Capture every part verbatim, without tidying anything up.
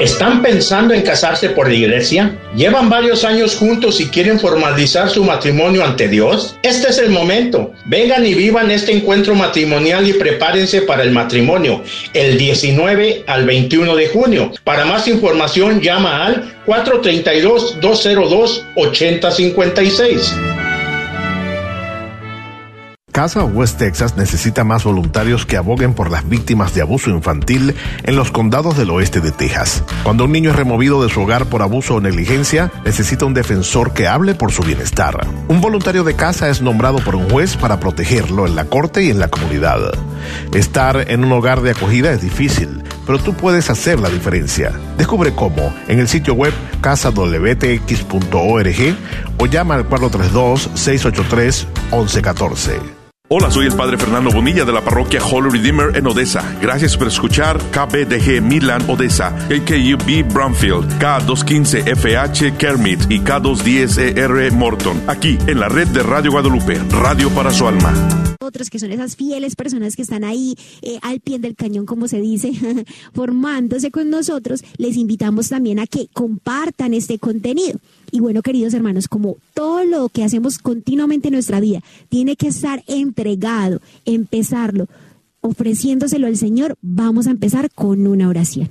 ¿Están pensando en casarse por la iglesia? ¿Llevan varios años juntos y quieren formalizar su matrimonio ante Dios? Este es el momento. Vengan y vivan este encuentro matrimonial y prepárense para el matrimonio el diecinueve al veintiuno de junio. Para más información llama al cuatro tres dos, dos cero dos, ocho cero cinco seis. Casa West Texas necesita más voluntarios que aboguen por las víctimas de abuso infantil en los condados del oeste de Texas. Cuando un niño es removido de su hogar por abuso o negligencia, necesita un defensor que hable por su bienestar. Un voluntario de casa es nombrado por un juez para protegerlo en la corte y en la comunidad. Estar en un hogar de acogida es difícil, pero tú puedes hacer la diferencia. Descubre cómo en el sitio web casa w t x punto org o llama al cuatro tres dos, seis ocho tres, once catorce. Hola, soy el Padre Fernando Bonilla de la parroquia Holy Redeemer en Odessa. Gracias por escuchar K B D G Midland Odessa, A K U B Bromfield, K doscientos quince F H Kermit y K doscientos diez E R Morton, aquí en la red de Radio Guadalupe, radio para su alma. Otros que son esas fieles personas que están ahí eh, al pie del cañón, como se dice, formándose con nosotros, les invitamos también a que compartan este contenido. Y bueno, queridos hermanos, como todo lo que hacemos continuamente en nuestra vida tiene que estar entregado, empezarlo, ofreciéndoselo al Señor, vamos a empezar con una oración.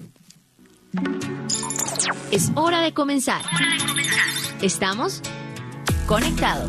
Es hora de comenzar. Estamos conectados.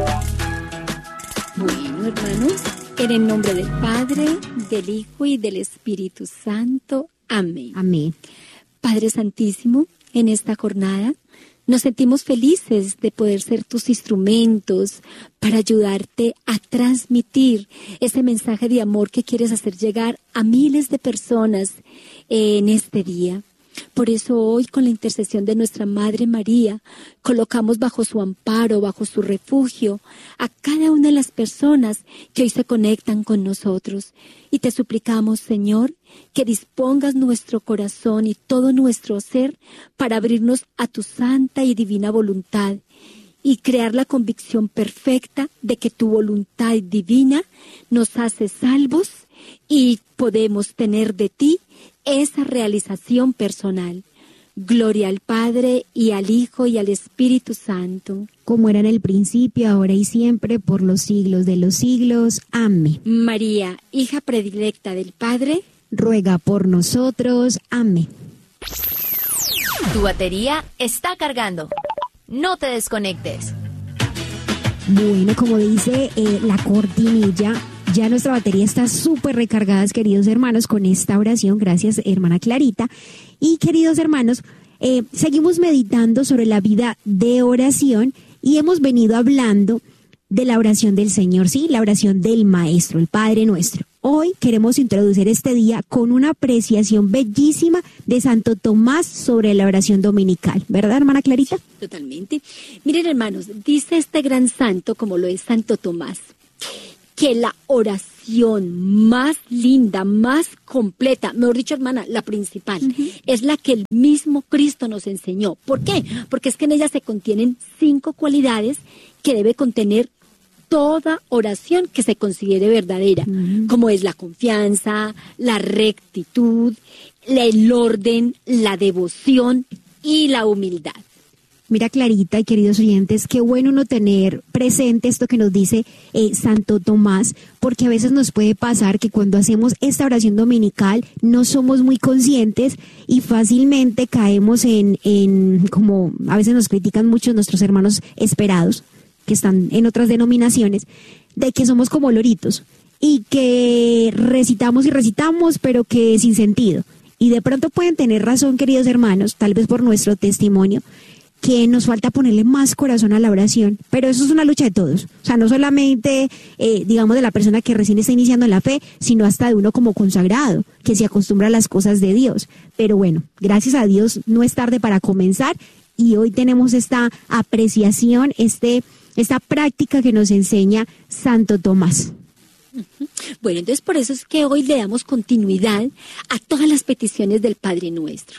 Bueno, hermanos, en el nombre del Padre, del Hijo y del Espíritu Santo. Amén. Amén. Padre Santísimo, en esta jornada nos sentimos felices de poder ser tus instrumentos para ayudarte a transmitir ese mensaje de amor que quieres hacer llegar a miles de personas en este día. Por eso hoy, con la intercesión de nuestra Madre María, colocamos bajo su amparo, bajo su refugio, a cada una de las personas que hoy se conectan con nosotros. Y te suplicamos, Señor, que dispongas nuestro corazón y todo nuestro ser para abrirnos a tu santa y divina voluntad y crear la convicción perfecta de que tu voluntad divina nos hace salvos y podemos tener de ti esa realización personal. Gloria al Padre, y al Hijo, y al Espíritu Santo. Como era en el principio, ahora y siempre, por los siglos de los siglos. Amén. María, hija predilecta del Padre, ruega por nosotros. Amén. Tu batería está cargando. No te desconectes. Bueno, como dice eh, la cortinilla, ya nuestra batería está súper recargada, queridos hermanos, con esta oración. Gracias, hermana Clarita. Y queridos hermanos, eh, seguimos meditando sobre la vida de oración y hemos venido hablando de la oración del Señor, ¿sí? La oración del Maestro, el Padre Nuestro. Hoy queremos introducir este día con una apreciación bellísima de Santo Tomás sobre la oración dominical. ¿Verdad, hermana Clarita? Totalmente. Miren, hermanos, dice este gran santo, como lo es Santo Tomás, que la oración más linda, más completa, mejor dicho, hermana, la principal, uh-huh. es la que el mismo Cristo nos enseñó. ¿Por qué? Porque es que en ella se contienen cinco cualidades que debe contener toda oración que se considere verdadera, uh-huh. como es la confianza, la rectitud, el orden, la devoción y la humildad. Mira, Clarita y queridos oyentes, qué bueno uno tener presente esto que nos dice eh, Santo Tomás, porque a veces nos puede pasar que cuando hacemos esta oración dominical no somos muy conscientes y fácilmente caemos en, en como a veces nos critican muchos nuestros hermanos esperados, que están en otras denominaciones, de que somos como loritos y que recitamos y recitamos, pero que sin sentido. Y de pronto pueden tener razón, queridos hermanos, tal vez por nuestro testimonio, que nos falta ponerle más corazón a la oración, pero eso es una lucha de todos, o sea, no solamente, eh, digamos, de la persona que recién está iniciando en la fe, sino hasta de uno como consagrado, que se acostumbra a las cosas de Dios. Pero bueno, gracias a Dios no es tarde para comenzar, y hoy tenemos esta apreciación, este, esta práctica que nos enseña Santo Tomás. Bueno, entonces por eso es que hoy le damos continuidad a todas las peticiones del Padre Nuestro.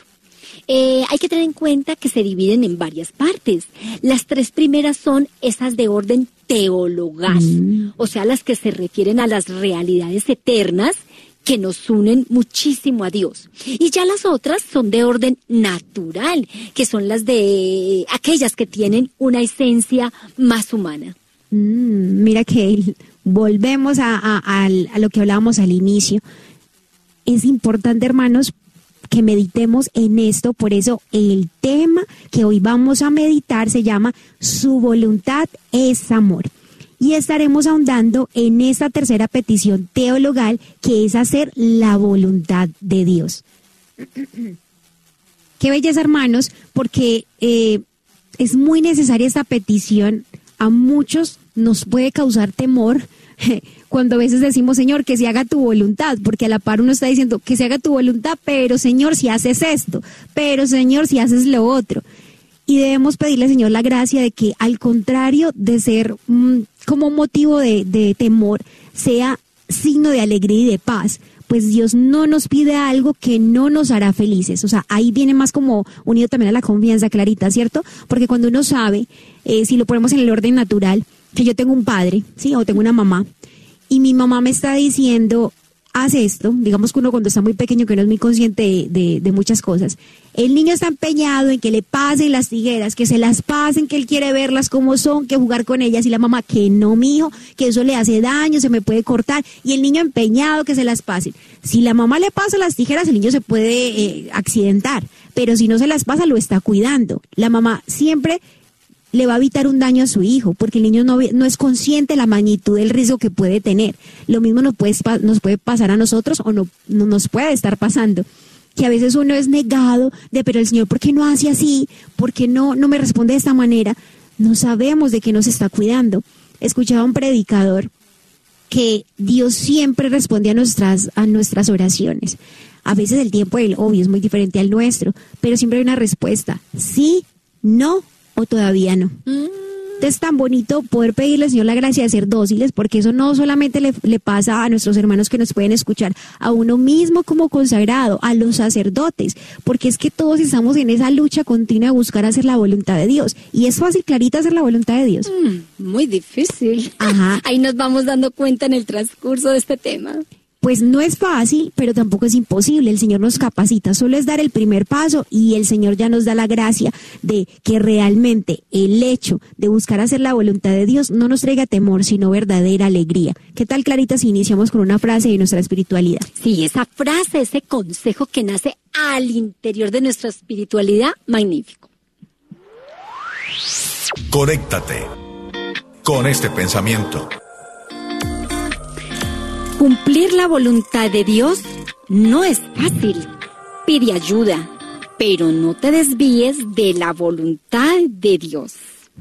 Eh, hay que tener en cuenta que se dividen en varias partes. Las tres primeras son esas de orden teologal, mm. o sea, las que se refieren a las realidades eternas que nos unen muchísimo a Dios. Y ya las otras son de orden natural, que son las de aquellas que tienen una esencia más humana. Mm, mira que volvemos a, a, a, a lo que hablábamos al inicio. Es importante, hermanos, que meditemos en esto. Por eso el tema que hoy vamos a meditar se llama Su voluntad es amor. Y estaremos ahondando en esta tercera petición teologal, que es hacer la voluntad de Dios. Qué belleza, hermanos, porque eh, es muy necesaria esta petición. A muchos nos puede causar temor cuando a veces decimos, Señor, que se haga tu voluntad, porque a la par uno está diciendo que se haga tu voluntad, pero Señor, si haces esto, pero Señor, si haces lo otro. Y debemos pedirle, Señor, la gracia de que, al contrario de ser mmm, como motivo de, de temor, sea signo de alegría y de paz, pues Dios no nos pide algo que no nos hará felices. O sea, ahí viene más como unido también a la confianza, Clarita, ¿cierto? Porque cuando uno sabe, eh, si lo ponemos en el orden natural, que yo tengo un padre, ¿sí? O tengo una mamá, y mi mamá me está diciendo, haz esto, digamos que uno cuando está muy pequeño, que no es muy consciente de, de, de muchas cosas, el niño está empeñado en que le pasen las tijeras, que se las pasen, que él quiere verlas como son, que jugar con ellas, y la mamá, que no, mijo, que eso le hace daño, se me puede cortar, y el niño empeñado que se las pasen. Si la mamá le pasa las tijeras, el niño se puede eh, accidentar, pero si no se las pasa, lo está cuidando. La mamá siempre le va a evitar un daño a su hijo, porque el niño no, no es consciente de la magnitud del riesgo que puede tener. Lo mismo nos puede, nos puede pasar a nosotros, o no, no nos puede estar pasando, que a veces uno es negado de, pero el Señor, ¿por qué no hace así? ¿Por qué no, no me responde de esta manera? No sabemos de qué nos está cuidando. Escuchaba a un predicador que Dios siempre responde a nuestras, a nuestras oraciones. A veces el tiempo del obvio es muy diferente al nuestro, pero siempre hay una respuesta: sí, no o todavía no. Mm. Es tan bonito poder pedirle al Señor la gracia de ser dóciles, porque eso no solamente le, le pasa a nuestros hermanos que nos pueden escuchar, a uno mismo como consagrado, a los sacerdotes, porque es que todos estamos en esa lucha continua de buscar hacer la voluntad de Dios. Y es fácil, Clarita, hacer la voluntad de Dios. Mm, muy difícil. Ajá. Ahí nos vamos dando cuenta en el transcurso de este tema. Pues no es fácil, pero tampoco es imposible. El Señor nos capacita, solo es dar el primer paso, y el Señor ya nos da la gracia de que realmente el hecho de buscar hacer la voluntad de Dios no nos traiga temor, sino verdadera alegría. ¿Qué tal, Clarita, si iniciamos con una frase de nuestra espiritualidad? Sí, esa frase, ese consejo que nace al interior de nuestra espiritualidad, magnífico. Conéctate con este pensamiento. Cumplir la voluntad de Dios no es fácil. Pide ayuda, pero no te desvíes de la voluntad de Dios.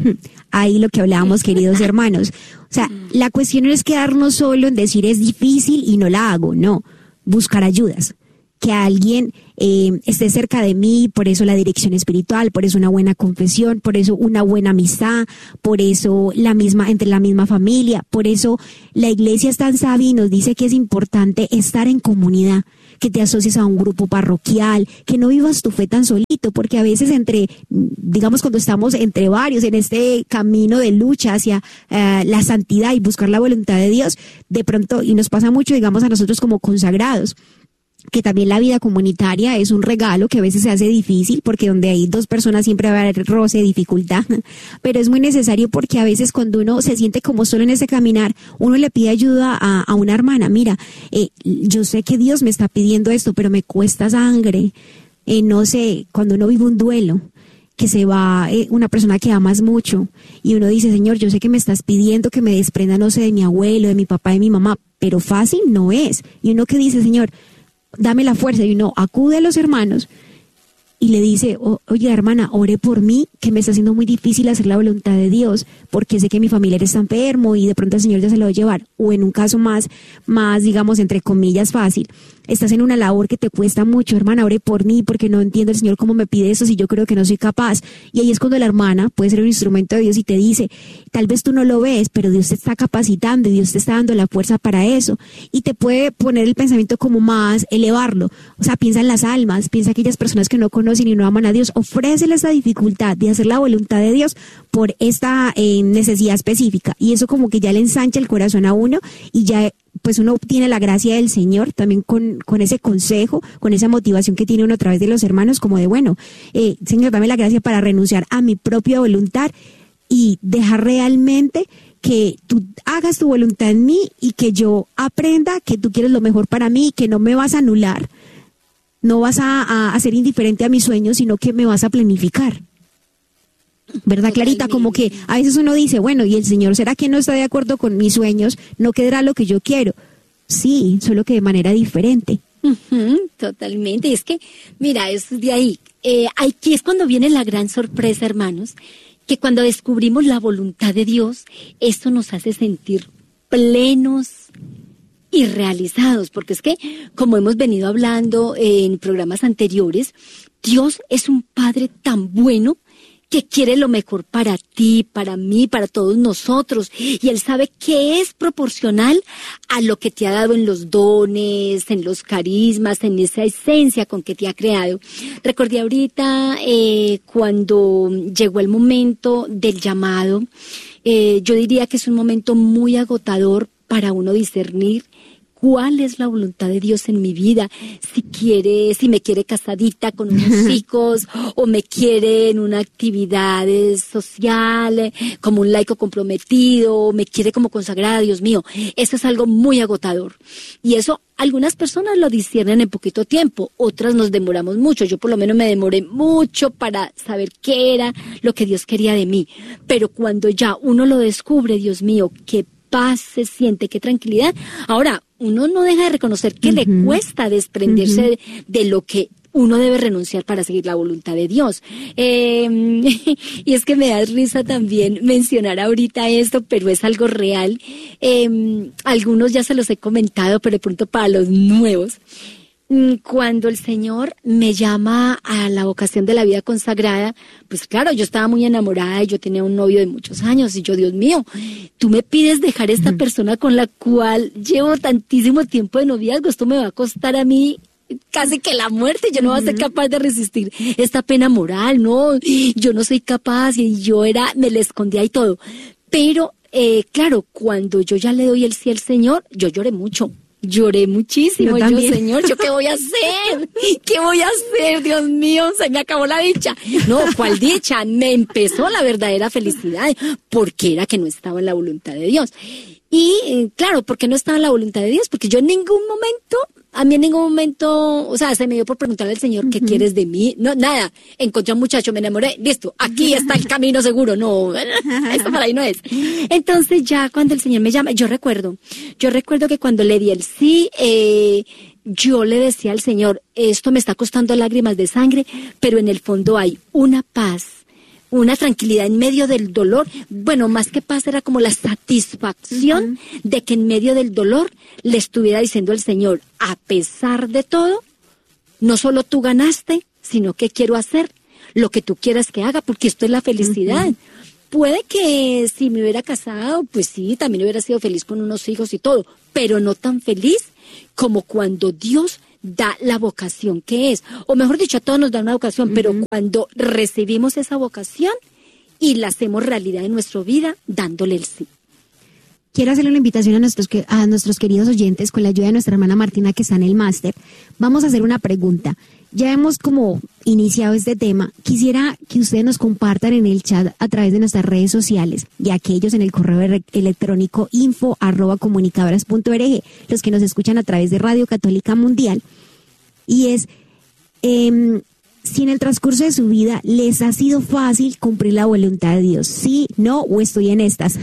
Ahí lo que hablábamos, queridos hermanos. O sea, la cuestión no es quedarnos solo en decir es difícil y no la hago. No, buscar ayudas. Que alguien eh, esté cerca de mí, por eso la dirección espiritual, por eso una buena confesión, por eso una buena amistad, por eso la misma, entre la misma familia, por eso la iglesia es tan sabia y nos dice que es importante estar en comunidad, que te asocies a un grupo parroquial, que no vivas tu fe tan solito, porque a veces entre, digamos, cuando estamos entre varios en este camino de lucha hacia uh, la santidad y buscar la voluntad de Dios, de pronto, y nos pasa mucho, digamos, a nosotros como consagrados, que también la vida comunitaria es un regalo que a veces se hace difícil, porque donde hay dos personas siempre va a haber roce, dificultad, pero es muy necesario, porque a veces cuando uno se siente como solo en ese caminar, uno le pide ayuda a, a una hermana. Mira, eh, yo sé que Dios me está pidiendo esto, pero me cuesta sangre, eh, no sé, cuando uno vive un duelo, que se va eh, una persona que amas mucho, y uno dice, Señor, yo sé que me estás pidiendo que me desprenda, no sé, de mi abuelo, de mi papá, de mi mamá, pero fácil no es. Y uno que dice, Señor, dame la fuerza, y uno acude a los hermanos y le dice, oh, oye, hermana, ore por mí, que me está haciendo muy difícil hacer la voluntad de Dios, porque sé que mi familiar está enfermo y de pronto el Señor ya se lo va a llevar. O en un caso más, más, digamos, entre comillas, fácil, estás en una labor que te cuesta mucho, hermana, ore por mí, porque no entiendo el Señor cómo me pide eso si yo creo que no soy capaz. Y ahí es cuando la hermana puede ser un instrumento de Dios y te dice, tal vez tú no lo ves, pero Dios te está capacitando y Dios te está dando la fuerza para eso. Y te puede poner el pensamiento como más, elevarlo. O sea, piensa en las almas, piensa en aquellas personas que no conocen y no aman a Dios. Ofréceles la dificultad de hacer la voluntad de Dios por esta eh, necesidad específica. Y eso como que ya le ensancha el corazón a uno, y ya pues uno obtiene la gracia del Señor también con, con ese consejo, con esa motivación que tiene uno a través de los hermanos, como de, bueno, eh, Señor, dame la gracia para renunciar a mi propia voluntad y dejar realmente que tú hagas tu voluntad en mí y que yo aprenda que tú quieres lo mejor para mí y que no me vas a anular, no vas a, a, a ser indiferente a mis sueños, sino que me vas a planificar. ¿Verdad, Clarita? Como que a veces uno dice, bueno, ¿y el Señor será que no está de acuerdo con mis sueños? ¿No quedará lo que yo quiero? Sí, solo que de manera diferente. Uh-huh, totalmente. Y es que, mira, es de ahí. Eh, aquí es cuando viene la gran sorpresa, hermanos, que cuando descubrimos la voluntad de Dios, esto nos hace sentir plenos y realizados, porque es que, como hemos venido hablando en programas anteriores, Dios es un Padre tan bueno que quiere lo mejor para ti, para mí, para todos nosotros. Y Él sabe que es proporcional a lo que te ha dado en los dones, en los carismas, en esa esencia con que te ha creado. Recordé ahorita eh, cuando llegó el momento del llamado, eh, yo diría que es un momento muy agotador para uno discernir cuál es la voluntad de Dios en mi vida, si quiere, si me quiere casadita con unos hijos, o me quiere en una actividad social, como un laico comprometido, o me quiere como consagrada, Dios mío. Eso es algo muy agotador. Y eso algunas personas lo disciernen en poquito tiempo, otras nos demoramos mucho. Yo por lo menos me demoré mucho para saber qué era lo que Dios quería de mí. Pero cuando ya uno lo descubre, Dios mío, qué paz se siente, qué tranquilidad. Ahora, uno no deja de reconocer que uh-huh. le cuesta desprenderse uh-huh. de, de lo que uno debe renunciar para seguir la voluntad de Dios. Eh, y es que me da risa también mencionar ahorita esto, pero es algo real. Eh, algunos ya se los he comentado, pero de pronto para los nuevos. Cuando el Señor me llama a la vocación de la vida consagrada, pues claro, yo estaba muy enamorada y yo tenía un novio de muchos años y yo, Dios mío, tú me pides dejar esta uh-huh. persona con la cual llevo tantísimo tiempo de noviazgo, esto me va a costar a mí casi que la muerte, yo no voy a ser capaz de resistir esta pena moral, no, yo no soy capaz y yo era, me le escondía y todo, pero eh, claro, cuando yo ya le doy el sí al Señor, yo lloré mucho. Lloré muchísimo, yo, yo, Señor, ¿yo qué voy a hacer? ¿Qué voy a hacer? Dios mío, se me acabó la dicha. No, ¿cuál dicha? Me empezó la verdadera felicidad, porque era que no estaba en la voluntad de Dios. Y claro, ¿por qué no estaba en la voluntad de Dios? Porque yo en ningún momento, a mí en ningún momento, o sea, se me dio por preguntarle al Señor, ¿qué uh-huh. quieres de mí? No, nada, encontré a un muchacho, me enamoré, listo, aquí está el camino seguro, no, esto para ahí no es. Entonces ya cuando el Señor me llama, yo recuerdo, yo recuerdo que cuando le di el sí, eh, yo le decía al Señor, esto me está costando lágrimas de sangre, pero en el fondo hay una paz, una tranquilidad en medio del dolor. Bueno, más que paz era como la satisfacción uh-huh. de que en medio del dolor le estuviera diciendo al Señor, a pesar de todo, no solo tú ganaste, sino que quiero hacer lo que tú quieras que haga, porque esto es la felicidad. Uh-huh. Puede que si me hubiera casado, pues sí, también hubiera sido feliz con unos hijos y todo, pero no tan feliz como cuando Dios da la vocación que es, o mejor dicho, a todos nos da una vocación, uh-huh. pero cuando recibimos esa vocación y la hacemos realidad en nuestra vida, dándole el sí. Quiero hacerle una invitación a nuestros, a nuestros queridos oyentes con la ayuda de nuestra hermana Martina que está en el máster. Vamos a hacer una pregunta. Ya hemos como iniciado este tema. Quisiera que ustedes nos compartan en el chat a través de nuestras redes sociales y aquellos en el correo electrónico info arroba comunicadoras punto org, los que nos escuchan a través de Radio Católica Mundial. Y es, eh, si en el transcurso de su vida les ha sido fácil cumplir la voluntad de Dios. Sí, no, o estoy en estas.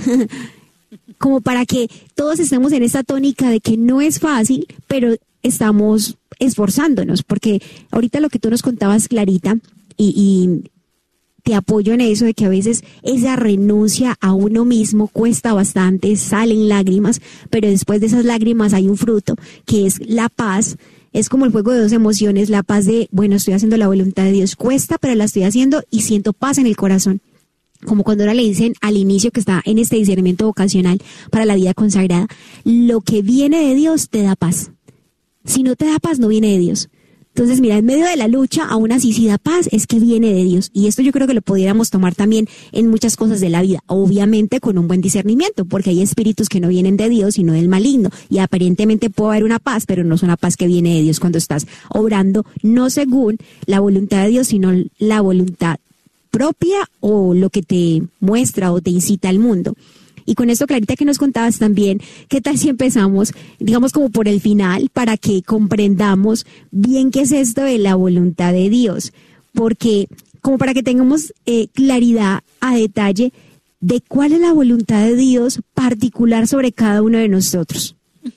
Como para que todos estemos en esta tónica de que no es fácil, pero estamos esforzándonos, porque ahorita lo que tú nos contabas, Clarita, y, y te apoyo en eso de que a veces esa renuncia a uno mismo cuesta bastante, salen lágrimas, pero después de esas lágrimas hay un fruto, que es la paz. Es como el juego de dos emociones, la paz de, bueno, estoy haciendo la voluntad de Dios, cuesta, pero la estoy haciendo y siento paz en el corazón. Como cuando ahora le dicen al inicio que está en este discernimiento vocacional para la vida consagrada, lo que viene de Dios te da paz. Si no te da paz, no viene de Dios. Entonces, mira, en medio de la lucha, aún así si da paz, es que viene de Dios. Y esto yo creo que lo pudiéramos tomar también en muchas cosas de la vida, obviamente con un buen discernimiento, porque hay espíritus que no vienen de Dios, sino del maligno. Y aparentemente puede haber una paz, pero no es una paz que viene de Dios cuando estás obrando no según la voluntad de Dios, sino la voluntad propia o lo que te muestra o te incita al mundo. Y con esto, Clarita, que nos contabas también, ¿qué tal si empezamos, digamos, como por el final, para que comprendamos bien qué es esto de la voluntad de Dios? Porque, como para que tengamos eh, claridad a detalle de cuál es la voluntad de Dios particular sobre cada uno de nosotros.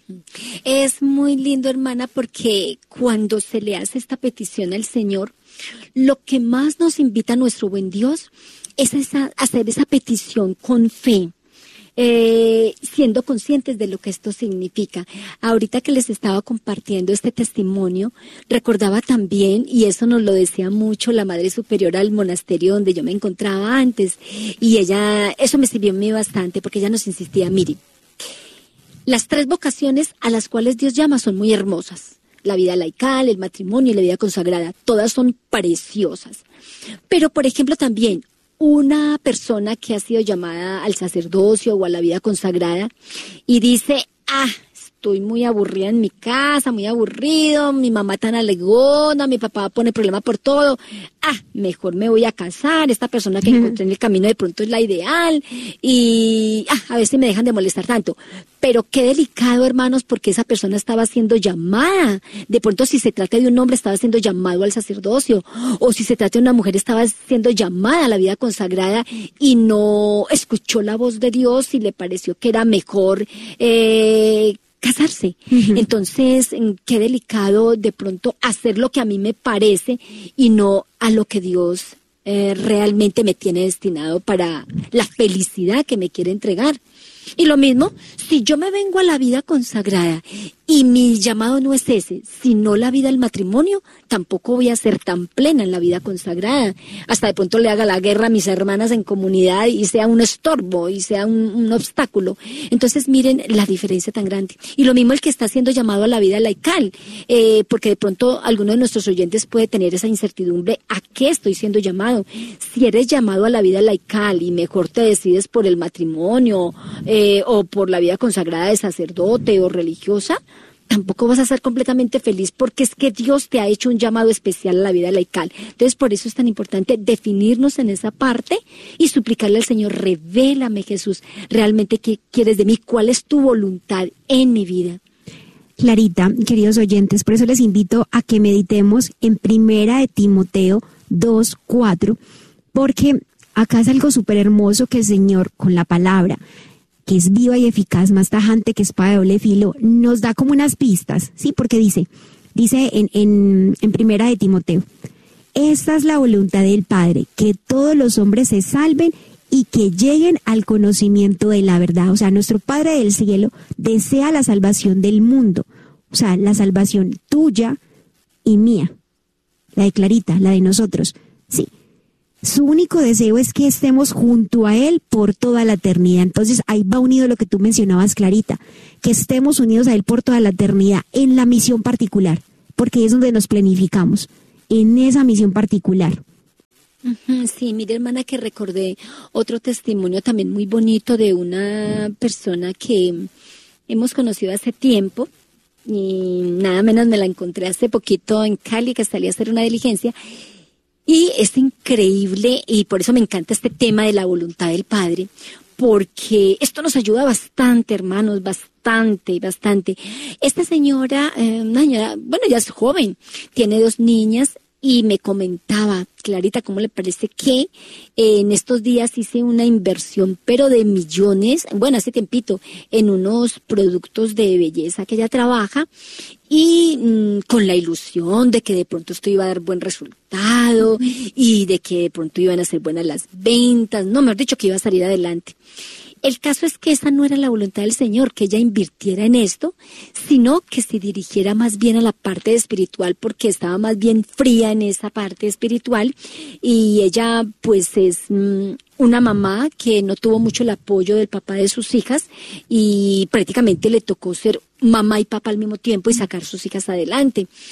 Es muy lindo, hermana, porque cuando se le hace esta petición al Señor, lo que más nos invita a nuestro buen Dios es esa, hacer esa petición con fe. Eh, siendo conscientes de lo que esto significa. Ahorita que les estaba compartiendo este testimonio, recordaba también, y eso nos lo decía mucho la Madre Superiora del monasterio donde yo me encontraba antes, y ella, eso me sirvió a mí bastante, porque ella nos insistía, mire, las tres vocaciones a las cuales Dios llama son muy hermosas. La vida laical, el matrimonio y la vida consagrada, todas son preciosas. Pero, por ejemplo, también una persona que ha sido llamada al sacerdocio o a la vida consagrada y dice, ah, estoy muy aburrida en mi casa, muy aburrido, mi mamá tan alegona, mi papá pone problema por todo, ah, mejor me voy a casar, esta persona que encontré en el camino de pronto es la ideal y ah, a ver si me dejan de molestar tanto. Pero qué delicado, hermanos, porque esa persona estaba siendo llamada. De pronto, si se trata de un hombre, estaba siendo llamado al sacerdocio. O si se trata de una mujer, estaba siendo llamada a la vida consagrada y no escuchó la voz de Dios y le pareció que era mejor eh, casarse. Uh-huh. Entonces, qué delicado de pronto hacer lo que a mí me parece y no a lo que Dios eh, realmente me tiene destinado para la felicidad que me quiere entregar. Y lo mismo, si yo me vengo a la vida consagrada y mi llamado no es ese, sino la vida del matrimonio, tampoco voy a ser tan plena en la vida consagrada. Hasta de pronto le haga la guerra a mis hermanas en comunidad y sea un estorbo y sea un, un obstáculo. Entonces miren la diferencia tan grande. Y lo mismo el que está siendo llamado a la vida laical, eh, porque de pronto alguno de nuestros oyentes puede tener esa incertidumbre, ¿a qué estoy siendo llamado? Si eres llamado a la vida laical y mejor te decides por el matrimonio, Eh, o por la vida consagrada de sacerdote o religiosa, tampoco vas a ser completamente feliz porque es que Dios te ha hecho un llamado especial a la vida laical. Entonces, por eso es tan importante definirnos en esa parte y suplicarle al Señor, revélame, Jesús, realmente qué quieres de mí, cuál es tu voluntad en mi vida. Clarita, queridos oyentes, por eso les invito a que meditemos en Primera de Timoteo dos, cuatro, porque acá es algo súper hermoso que el Señor, con la palabra, que es viva y eficaz, más tajante que espada de doble filo, nos da como unas pistas, ¿sí? Porque dice, dice en, en, en Primera de Timoteo, esta es la voluntad del Padre, que todos los hombres se salven y que lleguen al conocimiento de la verdad. O sea, nuestro Padre del cielo desea la salvación del mundo, o sea, la salvación tuya y mía, la de Clarita, la de nosotros, sí. Su único deseo es que estemos junto a Él por toda la eternidad. Entonces ahí va unido lo que tú mencionabas, Clarita, que estemos unidos a Él por toda la eternidad en la misión particular, porque es donde nos planificamos, en esa misión particular. Sí, mire, hermana, que recordé otro testimonio también muy bonito de una persona que hemos conocido hace tiempo y nada menos me la encontré hace poquito en Cali, que salí a hacer una diligencia. Y es increíble, y por eso me encanta este tema de la voluntad del Padre, porque esto nos ayuda bastante, hermanos, bastante, bastante. Esta señora, eh, una señora, bueno, ya es joven, tiene dos niñas, y me comentaba, Clarita, ¿cómo le parece que eh, en estos días hice una inversión, pero de millones, bueno, hace tiempito, en unos productos de belleza que ella trabaja, y mmm, con la ilusión de que de pronto esto iba a dar buen resultado, y de que de pronto iban a ser buenas las ventas, no, mejor dicho, que iba a salir adelante. El caso es que esa no era la voluntad del Señor, que ella invirtiera en esto, sino que se dirigiera más bien a la parte espiritual, porque estaba más bien fría en esa parte espiritual, y ella pues es mmm, una mamá que no tuvo mucho el apoyo del papá de sus hijas, y prácticamente le tocó ser mamá y papá al mismo tiempo y sacar sus hijas adelante.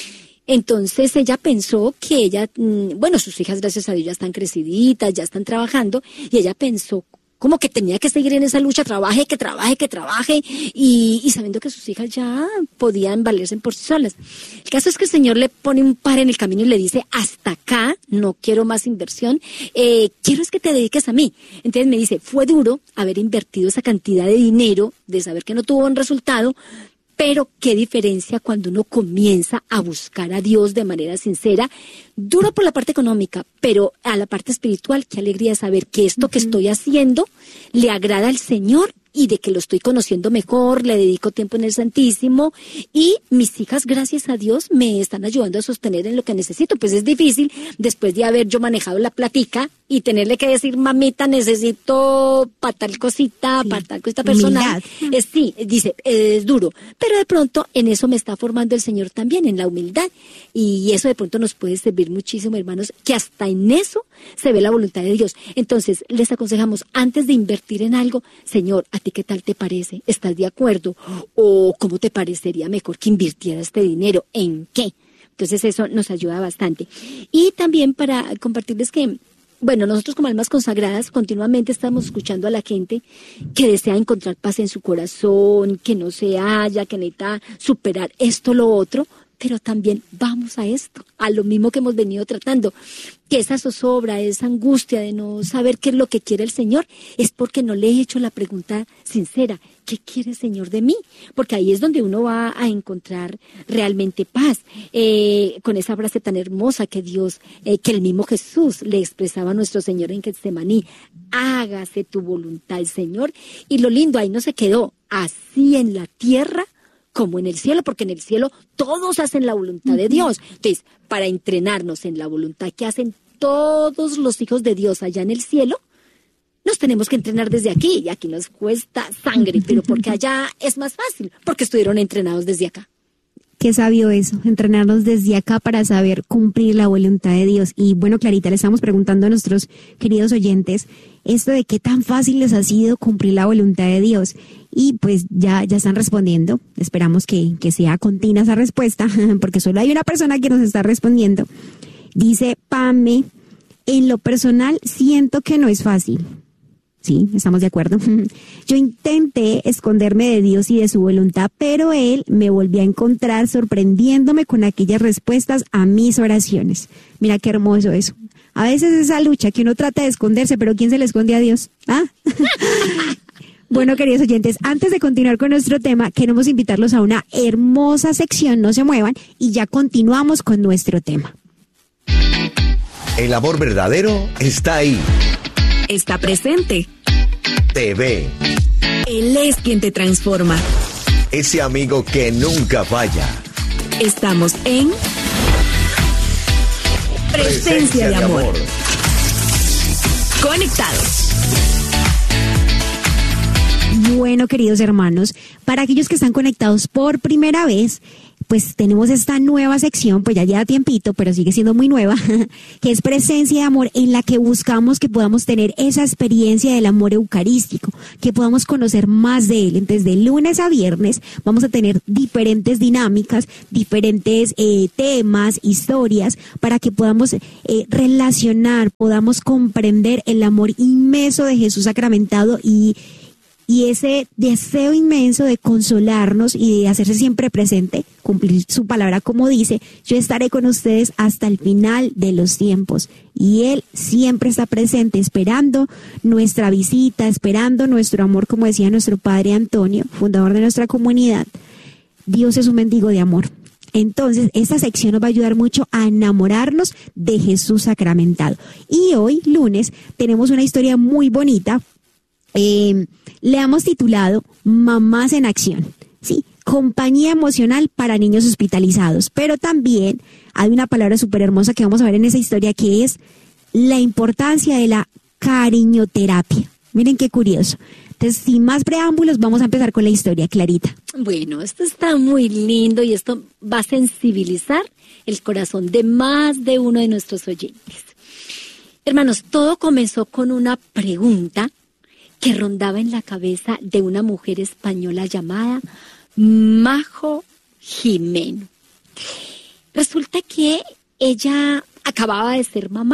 Entonces ella pensó que ella, bueno, sus hijas gracias a Dios ya están creciditas, ya están trabajando, y ella pensó como que tenía que seguir en esa lucha, trabaje, que trabaje, que trabaje, y, y sabiendo que sus hijas ya podían valerse por sí solas. El caso es que el Señor le pone un par en el camino y le dice, hasta acá, no quiero más inversión, eh, quiero es que te dediques a mí. Entonces me dice, fue duro haber invertido esa cantidad de dinero, de saber que no tuvo un resultado, pero qué diferencia cuando uno comienza a buscar a Dios de manera sincera, duro por la parte económica, pero a la parte espiritual, qué alegría saber que esto uh-huh. que estoy haciendo le agrada al Señor y de que lo estoy conociendo mejor, le dedico tiempo en el Santísimo y mis hijas, gracias a Dios, me están ayudando a sostener en lo que necesito. Pues es difícil después de haber yo manejado la platica y tenerle que decir, mamita, necesito para tal cosita, sí. para tal cosita personal. Eh, sí, dice, eh, es duro, pero de pronto en eso me está formando el Señor también, en la humildad, y eso de pronto nos puede servir muchísimo, hermanos, que hasta en eso se ve la voluntad de Dios. Entonces, les aconsejamos, antes de invertir en algo, Señor, ¿a ti qué tal te parece? ¿Estás de acuerdo? ¿O cómo te parecería mejor que invirtiera este dinero? ¿En qué? Entonces eso nos ayuda bastante. Y también para compartirles que, bueno, nosotros como almas consagradas continuamente estamos escuchando a la gente que desea encontrar paz en su corazón, que no se halla, que necesita superar esto, lo otro, pero también vamos a esto, a lo mismo que hemos venido tratando, que esa zozobra, esa angustia de no saber qué es lo que quiere el Señor, es porque no le he hecho la pregunta sincera, ¿qué quiere el Señor de mí? Porque ahí es donde uno va a encontrar realmente paz, eh, con esa frase tan hermosa que Dios, eh, que el mismo Jesús le expresaba a nuestro Señor en Getsemaní, hágase tu voluntad, Señor, y lo lindo, ahí no se quedó, así en la tierra, como en el cielo, porque en el cielo todos hacen la voluntad de Dios. Entonces, para entrenarnos en la voluntad que hacen todos los hijos de Dios allá en el cielo, nos tenemos que entrenar desde aquí, y aquí nos cuesta sangre, pero porque allá es más fácil, porque estuvieron entrenados desde acá. Qué sabio eso, entrenarnos desde acá para saber cumplir la voluntad de Dios. Y bueno, Clarita, le estamos preguntando a nuestros queridos oyentes esto de qué tan fácil les ha sido cumplir la voluntad de Dios. Y pues ya, ya están respondiendo. Esperamos que, que sea continua esa respuesta, porque solo hay una persona que nos está respondiendo. Dice Pame, en lo personal siento que no es fácil. Sí, estamos de acuerdo. Yo intenté esconderme de Dios y de su voluntad, pero Él me volvió a encontrar sorprendiéndome con aquellas respuestas a mis oraciones. Mira qué hermoso eso. A veces esa lucha que uno trata de esconderse, pero ¿quién se le esconde a Dios? ¿Ah? Bueno, queridos oyentes, antes de continuar con nuestro tema, queremos invitarlos a una hermosa sección, no se muevan, y ya continuamos con nuestro tema. El amor verdadero está ahí. Está presente. Te ve. Él es quien te transforma. Ese amigo que nunca falla. Estamos en Presencia, Presencia de, de amor. amor. Conectados. Bueno, queridos hermanos, para aquellos que están conectados por primera vez, pues tenemos esta nueva sección, pues ya lleva tiempito, pero sigue siendo muy nueva, que es Presencia de Amor, en la que buscamos que podamos tener esa experiencia del amor eucarístico, que podamos conocer más de él. Entonces, de lunes a viernes vamos a tener diferentes dinámicas, diferentes eh, temas, historias, para que podamos eh, relacionar, podamos comprender el amor inmenso de Jesús sacramentado y Y ese deseo inmenso de consolarnos y de hacerse siempre presente, cumplir su palabra como dice, yo estaré con ustedes hasta el final de los tiempos. Y Él siempre está presente, esperando nuestra visita, esperando nuestro amor, como decía nuestro Padre Antonio, fundador de nuestra comunidad. Dios es un mendigo de amor. Entonces, esta sección nos va a ayudar mucho a enamorarnos de Jesús sacramentado. Y hoy, lunes, tenemos una historia muy bonita. Eh, le hemos titulado Mamás en Acción, sí, compañía emocional para niños hospitalizados, pero también hay una palabra súper hermosa que vamos a ver en esa historia, que es la importancia de la cariñoterapia. Miren qué curioso. Entonces, sin más preámbulos, vamos a empezar con la historia, Clarita. Bueno, esto está muy lindo y esto va a sensibilizar el corazón de más de uno de nuestros oyentes. Hermanos, todo comenzó con una pregunta que rondaba en la cabeza de una mujer española llamada Majo Jimeno. Resulta que ella acababa de ser mamá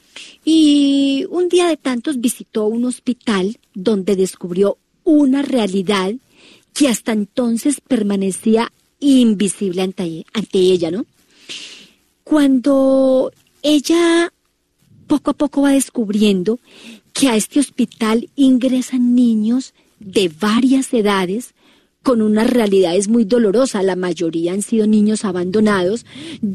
y un día de tantos visitó un hospital donde descubrió una realidad que hasta entonces permanecía invisible ante, ante ella, ¿no? Cuando ella poco a poco va descubriendo que a este hospital ingresan niños de varias edades con unas realidades muy dolorosas. La mayoría han sido niños abandonados,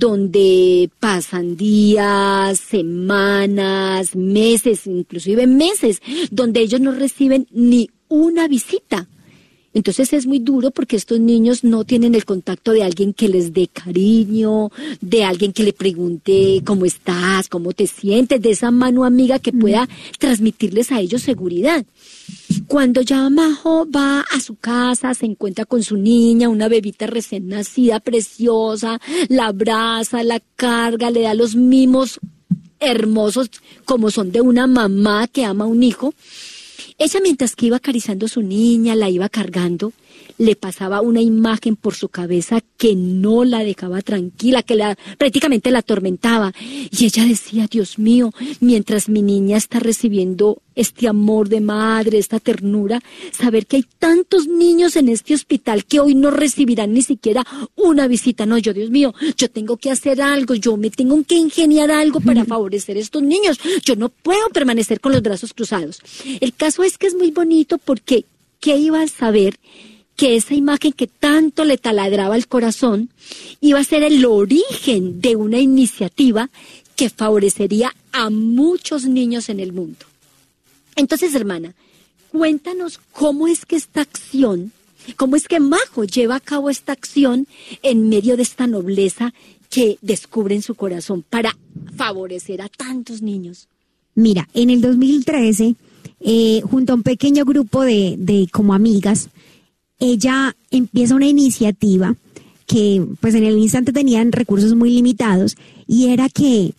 donde pasan días, semanas, meses, inclusive meses, donde ellos no reciben ni una visita. Entonces es muy duro porque estos niños no tienen el contacto de alguien que les dé cariño, de alguien que le pregunte cómo estás, cómo te sientes, de esa mano amiga que pueda transmitirles a ellos seguridad. Cuando ya Majo va a su casa, se encuentra con su niña, una bebita recién nacida, preciosa, la abraza, la carga, le da los mimos hermosos como son de una mamá que ama a un hijo. Ella, mientras que iba acariciando a su niña, la iba cargando, le pasaba una imagen por su cabeza que no la dejaba tranquila, que la, prácticamente la atormentaba. Y ella decía, Dios mío, mientras mi niña está recibiendo este amor de madre, esta ternura, saber que hay tantos niños en este hospital que hoy no recibirán ni siquiera una visita. No, yo, Dios mío, yo tengo que hacer algo, yo me tengo que ingeniar algo para favorecer a estos niños. Yo no puedo permanecer con los brazos cruzados. El caso es que es muy bonito porque, ¿qué iba a saber? Que esa imagen que tanto le taladraba el corazón iba a ser el origen de una iniciativa que favorecería a muchos niños en el mundo. Entonces, hermana, cuéntanos cómo es que esta acción, cómo es que Majo lleva a cabo esta acción en medio de esta nobleza que descubre en su corazón para favorecer a tantos niños. Mira, en el dos mil trece, eh, junto a un pequeño grupo de, de como amigas, ella empieza una iniciativa que pues en el instante tenían recursos muy limitados y era que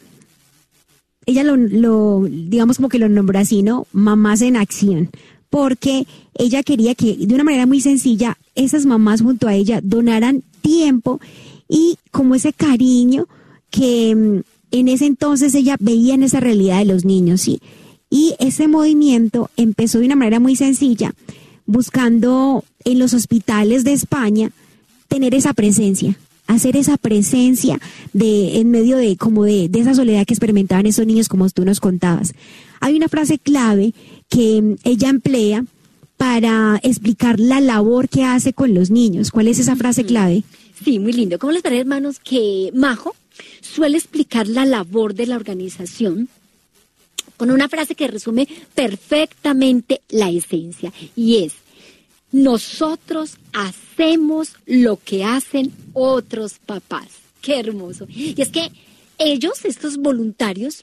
ella lo, lo digamos como que lo nombró así, ¿no? Mamás en acción, porque ella quería que de una manera muy sencilla esas mamás junto a ella donaran tiempo y como ese cariño que en ese entonces ella veía en esa realidad de los niños, ¿sí? Y ese movimiento empezó de una manera muy sencilla, buscando en los hospitales de España tener esa presencia, hacer esa presencia de en medio de como de, de esa soledad que experimentaban esos niños, como tú nos contabas. Hay una frase clave que ella emplea para explicar la labor que hace con los niños. ¿Cuál es esa frase clave? Sí, muy lindo. ¿Cómo les parece, hermanos, que Majo suele explicar la labor de la organización con una frase que resume perfectamente la esencia, y es: nosotros hacemos lo que hacen otros papás. ¡Qué hermoso! Y es que ellos, estos voluntarios,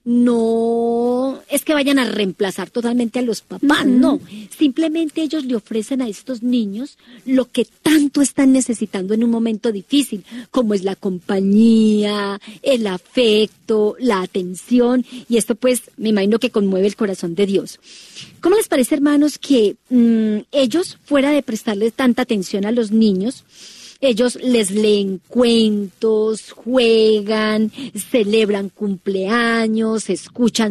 no es que vayan a reemplazar totalmente a los papás, uh-huh. no. Simplemente ellos le ofrecen a estos niños lo que tanto están necesitando en un momento difícil, como es la compañía, el afecto, la atención, y esto pues me imagino que conmueve el corazón de Dios. ¿Cómo les parece, hermanos, que mmm, ellos, fuera de prestarles tanta atención a los niños, ellos les leen cuentos, juegan, celebran cumpleaños, escuchan